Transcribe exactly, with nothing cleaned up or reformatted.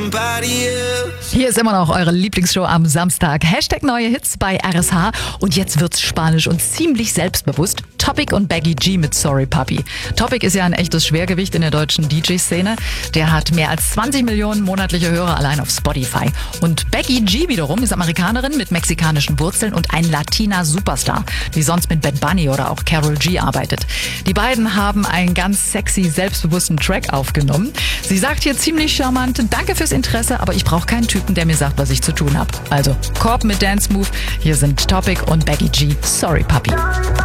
Hier ist immer noch eure Lieblingsshow am Samstag. Hashtag neue Hits bei R S H. Und jetzt wird's spanisch und ziemlich selbstbewusst. Topic und Becky G mit Sorry Papi. Topic ist ja ein echtes Schwergewicht in der deutschen D J-Szene. Der hat mehr als zwanzig Millionen monatliche Hörer allein auf Spotify. Und Becky G wiederum ist Amerikanerin mit mexikanischen Wurzeln und ein Latina-Superstar, die sonst mit Bad Bunny oder auch Karol G arbeitet. Die beiden haben einen ganz sexy, selbstbewussten Track aufgenommen. Sie sagt hier ziemlich charmant: Danke fürs Interesse, aber ich brauche keinen Typen, der mir sagt, was ich zu tun habe. Also Korb mit Dance Move. Hier sind Topic und Becky G. Sorry Papi.